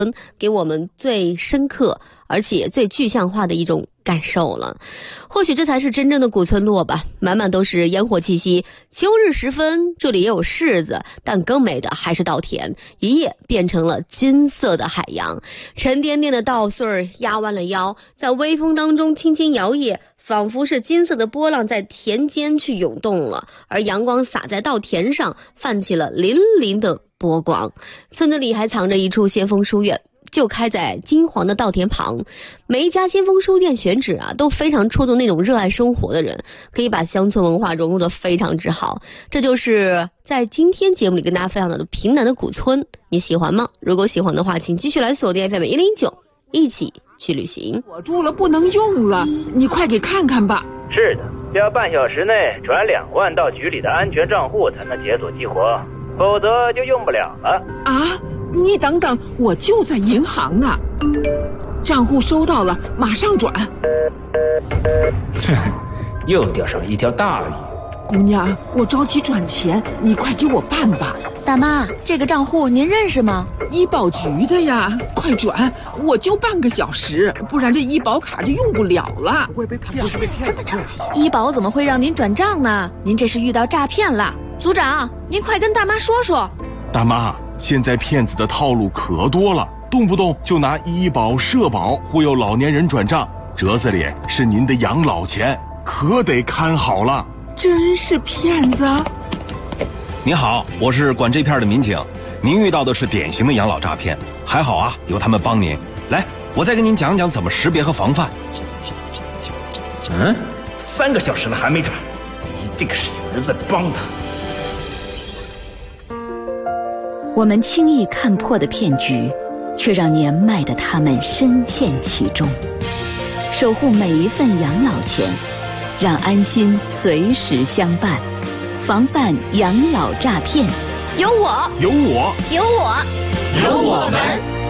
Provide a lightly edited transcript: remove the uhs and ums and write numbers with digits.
给我们最深刻而且最具象化的一种感受了。或许这才是真正的古村落吧，满满都是烟火气息。秋日时分，这里也有柿子，但更美的还是稻田，一夜变成了金色的海洋。沉甸甸的稻穗压弯了腰，在微风当中轻轻摇曳，仿佛是金色的波浪在田间去涌动了，而阳光洒在稻田上，泛起了粼粼的波光。村子里还藏着一处先锋书院，就开在金黄的稻田旁。每一家先锋书店选址都非常戳动那种热爱生活的人，可以把乡村文化融入得非常之好。这就是在今天节目里跟大家分享的平南的古村，你喜欢吗？如果喜欢的话，请继续来锁定 FM 109，一起去旅行。 锁住了，不能用了，你快给看看吧。 是的，要半小时内转2万到局里的安全账户才能解锁激活，否则就用不了了。 啊，你等等，我就在银行呢。账户收到了，马上转。 又钓上一条大鱼。 姑娘，我着急转钱，你快给我办吧。 大妈，这个账户您认识吗？ 医保局的呀，快转，我就半个小时，不然这医保卡就用不了了。 会被骗？不是被骗，这么着急？医保怎么会让您转账呢？您这是遇到诈骗了。组长，您快跟大妈说说。 大妈，现在骗子的套路可多了，动不动就拿医保、社保忽悠老年人转账，折子里是您的养老钱，可得看好了。 真是骗子！ 您好，我是管这片的民警，您遇到的是典型的养老诈骗，还好啊，有他们帮您。来，我再跟您讲讲怎么识别和防范。 3个小时了还没转，一定是有人在帮他。 我们轻易看破的骗局，却让年迈的他们深陷其中。守护每一份养老钱，让安心随时相伴，防范养老诈骗。 有我， 有我， 有我， 有我们。